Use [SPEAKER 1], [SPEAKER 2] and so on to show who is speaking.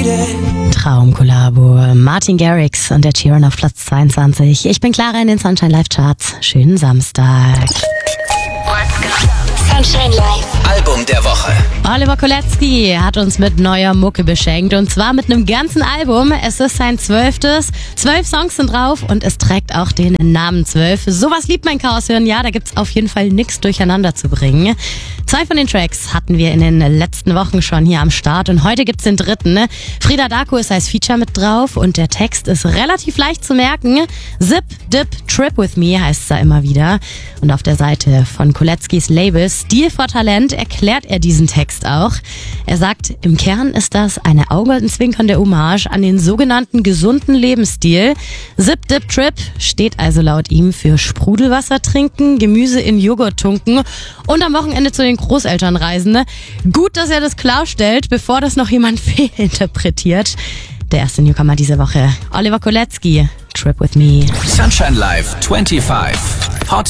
[SPEAKER 1] Traumkollabo. Martin Garrix und der Sheeran auf Platz 22. Ich bin Clara in den Sunshine Live Charts. Schönen Samstag.
[SPEAKER 2] Sunshine Live.
[SPEAKER 3] Album der Woche.
[SPEAKER 1] Oliver Kolecki hat uns mit neuer Mucke beschenkt und zwar mit einem ganzen Album. Es ist sein 12. 12 Songs sind drauf und es trägt auch den Namen 12. Sowas liebt mein Chaos hören. Ja, da gibt's auf jeden Fall nichts durcheinander zu bringen. 2 von den Tracks hatten wir in den letzten Wochen schon hier am Start und heute gibt's den 3. Frida Darko ist als Feature mit drauf und der Text ist relativ leicht zu merken. Zip, Dip, Trip With Me heißt es da immer wieder. Und auf der Seite von Koleckis Label Stil vor Talent erklärt er diesen Text auch. Er sagt, im Kern ist das eine augenzwinkernde Hommage an den sogenannten gesunden Lebensstil. Zip, Dip, Trip steht also laut ihm für Sprudelwasser trinken, Gemüse in Joghurt tunken und am Wochenende zu den Großeltern reisen. Gut, dass er das klarstellt, bevor das noch jemand fehlinterpretiert. Der erste Newcomer diese Woche, Oliver Kolecki, Trip With Me.
[SPEAKER 3] Sunshine Live 25.